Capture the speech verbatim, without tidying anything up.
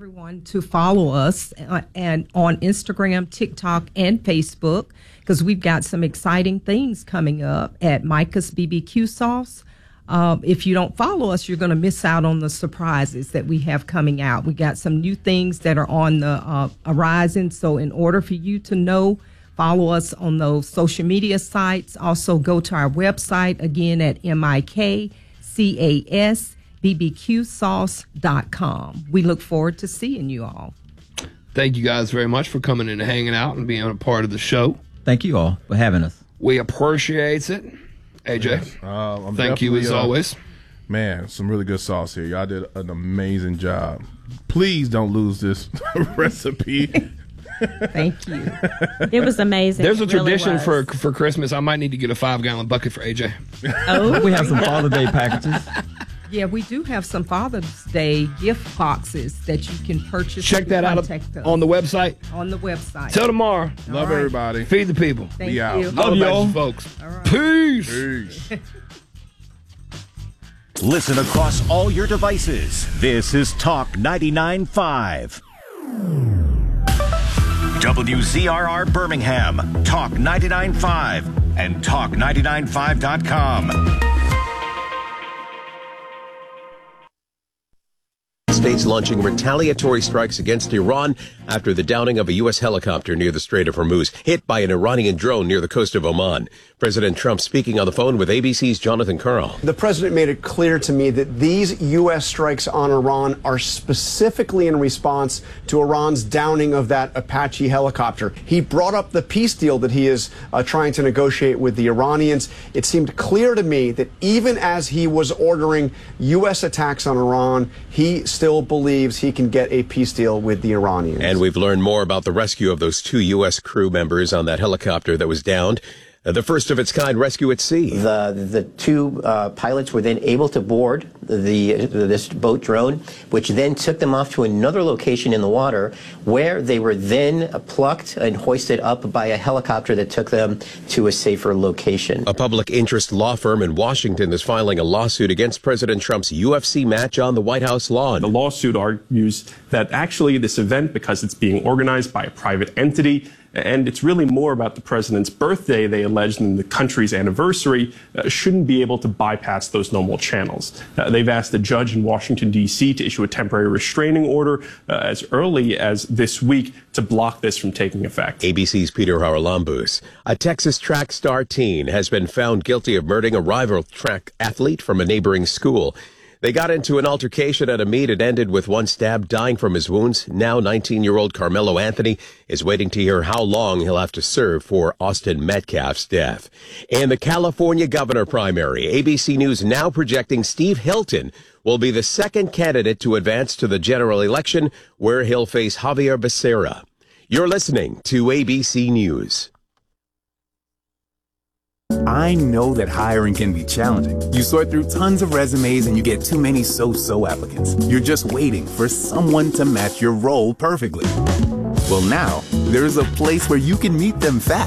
everyone to follow us uh, and on Instagram, TikTok, and Facebook, because we've got some exciting things coming up at Micah's B B Q Sauce. Um, if you don't follow us, you're going to miss out on the surprises that we have coming out. We got some new things that are on the uh, horizon. So in order for you to know, follow us on those social media sites. Also go to our website again at M I K C A S B B Q sauce dot com. We look forward to seeing you all. Thank you guys very much for coming in and hanging out and being a part of the show. Thank you all for having us. We appreciate it. A J, yes. uh, I'm thank you as uh, always. Man, some really good sauce here. Y'all did an amazing job. Please don't lose this recipe. Thank you. It was amazing. There's a it really tradition was. for for Christmas. I might need to get a five-gallon bucket for A J. Oh, we have some Father's Day packages. Yeah, we do have some Father's Day gift boxes that you can purchase. Check that out on the website. On the website. Till tomorrow. Love All right. everybody. Feed the people. Thank Be you. out. Love y'all. you, folks. All right. Peace. Peace. Listen across all your devices. This is Talk ninety-nine point five. W Z R R Birmingham, Talk ninety-nine point five, and talk ninety-nine five dot com. States launching retaliatory strikes against Iran after the downing of a U S helicopter near the Strait of Hormuz, hit by an Iranian drone near the coast of Oman. President Trump speaking on the phone with A B C's Jonathan Karl. The president made it clear to me that these U S strikes on Iran are specifically in response to Iran's downing of that Apache helicopter. He brought up the peace deal that he is uh, trying to negotiate with the Iranians. It seemed clear to me that even as he was ordering U S attacks on Iran, he still believes he can get a peace deal with the Iranians. And we've learned more about the rescue of those two U S crew members on that helicopter that was downed. Uh, the first of its kind rescue at sea. The the two uh, pilots were then able to board the this boat drone, which then took them off to another location in the water, where they were then plucked and hoisted up by a helicopter that took them to a safer location. A public interest law firm in Washington is filing a lawsuit against President Trump's U F C match on the White House lawn. The lawsuit argues that actually this event, because it's being organized by a private entity, and it's really more about the president's birthday, they allege, than the country's anniversary, uh, shouldn't be able to bypass those normal channels. Uh, they've asked a judge in Washington, D C to issue a temporary restraining order uh, as early as this week to block this from taking effect. A B C's Peter Haralambous. A Texas track star teen has been found guilty of murdering a rival track athlete from a neighboring school. They got into an altercation at a meet. It ended with one stabbed, dying from his wounds. Now nineteen-year-old Carmelo Anthony is waiting to hear how long he'll have to serve for Austin Metcalf's death. In the California governor primary, A B C News now projecting Steve Hilton will be the second candidate to advance to the general election, where he'll face Javier Becerra. You're listening to A B C News. I know that hiring can be challenging. You sort through tons of resumes and you get too many so-so applicants. You're just waiting for someone to match your role perfectly. Well, now, there's a place where you can meet them fast.